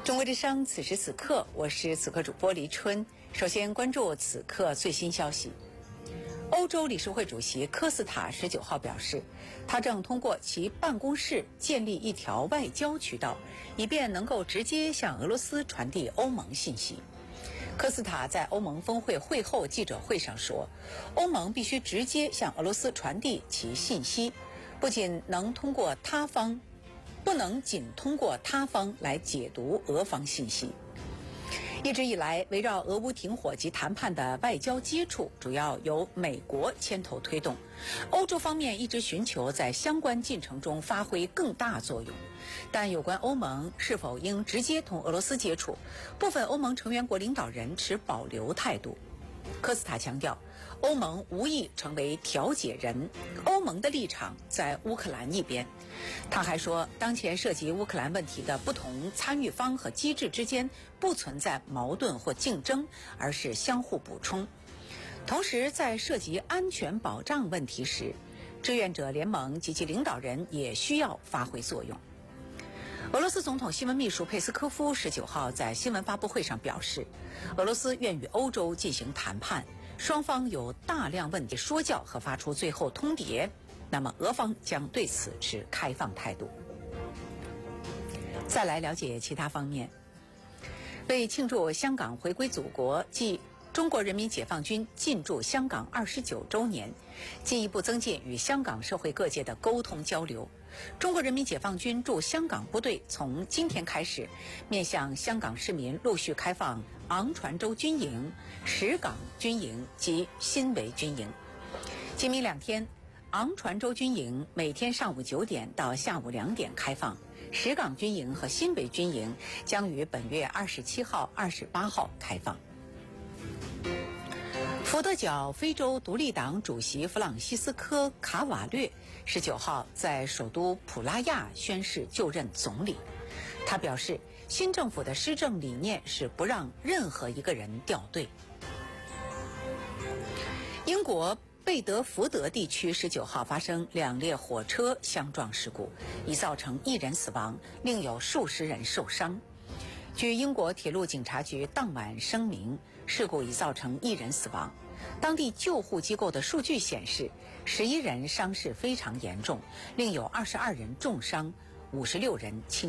中国之声，此时此刻，我是此刻主播黎春。首先关注此刻最新消息。欧洲理事会主席科斯塔19号表示，他正通过其办公室建立一条外交渠道，以便能够直接向俄罗斯传递欧盟信息。科斯塔在欧盟峰会会后记者会上说，欧盟必须直接向俄罗斯传递其信息，不能仅通过他方来解读俄方信息。一直以来，围绕俄乌停火及谈判的外交接触主要由美国牵头推动，欧洲方面一直寻求在相关进程中发挥更大作用。但有关欧盟是否应直接同俄罗斯接触，部分欧盟成员国领导人持保留态度。科斯塔强调，欧盟无意成为调解人，欧盟的立场在乌克兰一边。他还说，当前涉及乌克兰问题的不同参与方和机制之间不存在矛盾或竞争，而是相互补充。同时，在涉及安全保障问题时，志愿者联盟及其领导人也需要发挥作用。俄罗斯总统新闻秘书佩斯科夫19号在新闻发布会上表示，俄罗斯愿与欧洲进行谈判，双方有大量问题说教和发出最后通牒，那么俄方将对此持开放态度。再来了解其他方面。为庆祝香港回归祖国暨中国人民解放军进驻香港29周年，进一步增进与香港社会各界的沟通交流。中国人民解放军驻香港部队从今天开始，面向香港市民陆续开放昂船洲军营、石港军营及新围军营。今明2天，昂船洲军营每天上午9点到下午2点开放，石港军营和新围军营将于本月27号、28号开放。佛得角非洲独立党主席弗朗西斯科·卡瓦略19号在首都普拉亚宣誓就任总理。他表示，新政府的施政理念是不让任何一个人掉队。英国贝德福德地区19号发生2列火车相撞事故，已造成1人死亡，另有数十人受伤。据英国铁路警察局当晚声明，事故已造成1人死亡。当地救护机构的数据显示，11人伤势非常严重，另有22人重伤，56人轻